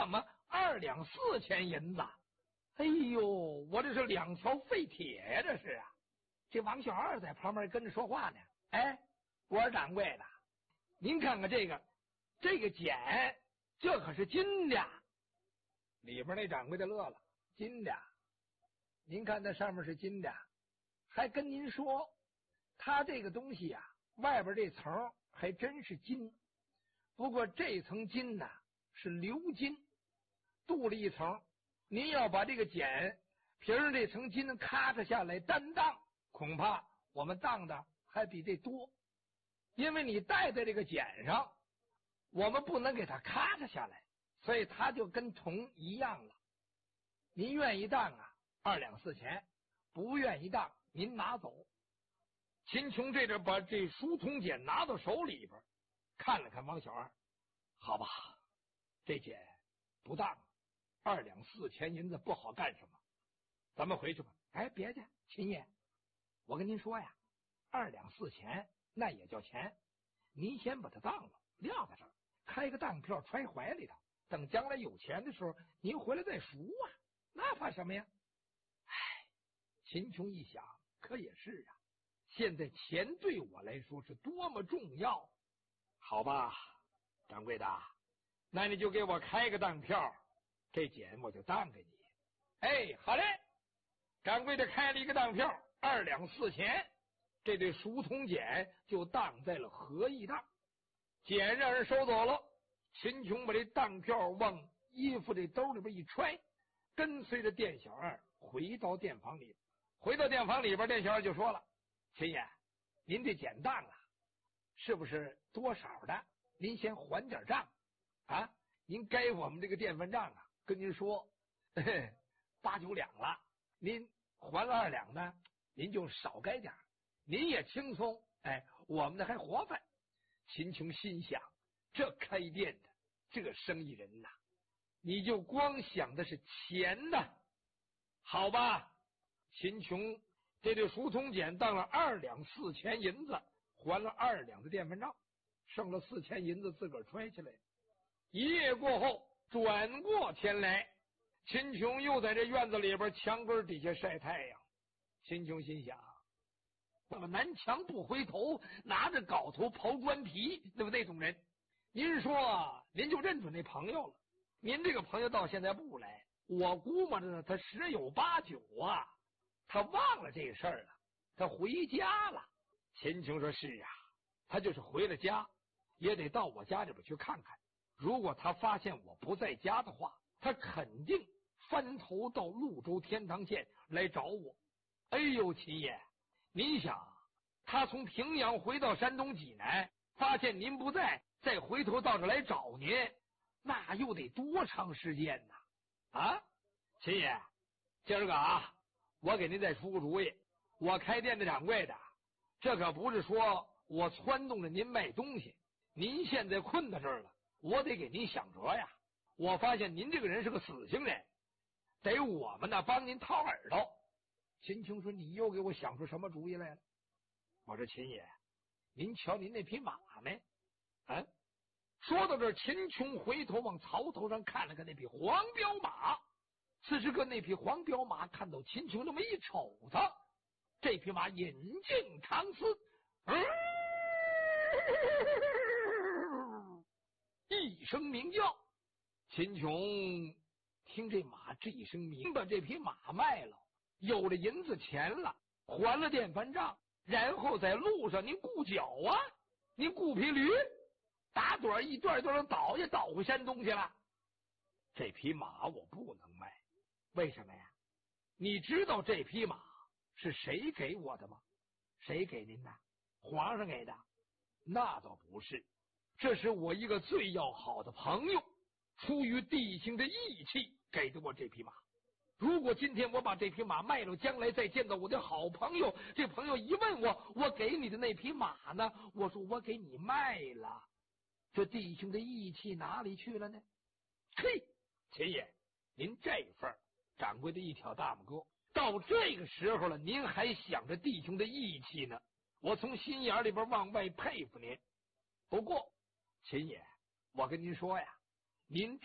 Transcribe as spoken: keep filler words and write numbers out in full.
怎么二两四钱银子？哎呦，我这是两条废铁呀，这是啊！这王小二在旁边跟着说话呢。哎，我说掌柜的，您看看这个，这个碱，这可是金的。里边那掌柜的乐了，金的？您看那上面是金的，还跟您说，他这个东西啊，外边这层还真是金，不过这层金呢是鎏金，镀了一层。您要把这个碱凭着这层金咔嚓下来单当，恐怕我们当的还比这多，因为你戴在这个碱上，我们不能给它咔嚓下来，所以它就跟铜一样了。您愿意当啊，二两四钱；不愿意当，您拿走。秦琼这阵把这书通碱拿到手里边，看了看王小二，好吧，这碱不当，二两四钱银子不好干什么，咱们回去吧。哎，别介，秦爷，我跟您说呀，二两四钱那也叫钱，您先把它当了，撂在这儿，开个当票揣怀里头，等将来有钱的时候，您回来再赎啊，那怕什么呀？哎，秦琼一想，可也是啊，现在钱对我来说是多么重要。好吧，掌柜的，那你就给我开个当票，这钱我就当给你。哎，好嘞，掌柜的开了一个当票，二两四钱，这对熟铜碱就当在了合义当。碱让人收走了，秦琼把这当票往衣服这兜里边一揣，跟随着店小二回到店房里。回到店房里边，店小二就说了：“秦爷，您这碱当啊，是不是多少的？您先还点账啊！您该我们这个店分账啊，跟您说，嘿嘿，八九两了，您还了二两呢，您就少该点，您也轻松，哎，我们呢还活泛。”秦琼心想，这开店的这个生意人呐，你就光想的是钱呐。好吧，秦琼这对熟铜碱当了二两四钱银子，还了二两的店分账，剩了四钱银子自个儿揣起来。一夜过后，转过天来，秦琼又在这院子里边墙根底下晒太阳。秦琼心想，怎么南墙不回头，拿着镐头刨砖皮，对不对？那种人，您说您就认准那朋友了。您这个朋友到现在不来，我估摸着呢，他十有八九啊，他忘了这事儿了，他回家了。秦琼说：“是啊，他就是回了家，也得到我家里边去看看。如果他发现我不在家的话，他肯定翻头到潞州天堂县来找我。”哎呦，秦爷，您想，他从平阳回到山东济南，发现您不在，再回头到这来找您，那又得多长时间呢？啊，秦爷，今儿个啊，我给您再出个主意。我开店的掌柜的，这可不是说我撺动着您卖东西，您现在困到这儿了，我得给您想辙呀。我发现您这个人是个死性人，得我们呢帮您掏耳朵。秦琼说：“你又给我想出什么主意来了？”我说：“秦爷，您瞧您那匹马没？”啊，说到这儿，秦琼回头往槽头上看了看那匹黄骠马。此时个那匹黄骠马看到秦琼这么一瞅他，这匹马引颈长嘶，嗯，一声鸣叫。秦琼听这马这一声鸣，把这匹马卖了，有了银子钱了，还了店分账，然后在路上您雇脚啊，您雇匹驴，打盹一段一段的倒也倒回山东去了。这匹马我不能卖，为什么呀？你知道这匹马是谁给我的吗？谁给您的？皇上给的？那倒不是，这是我一个最要好的朋友，出于弟兄的义气给的我这匹马。如果今天我把这匹马卖了，将来再见到我的好朋友，这朋友一问我，我给你的那匹马呢？我说我给你卖了，这弟兄的义气哪里去了呢？嘿，秦爷，您这份儿，掌柜的一挑大拇哥，到这个时候了，您还想着弟兄的义气呢，我从心眼里边往外佩服您。不过秦爷，我跟您说呀，您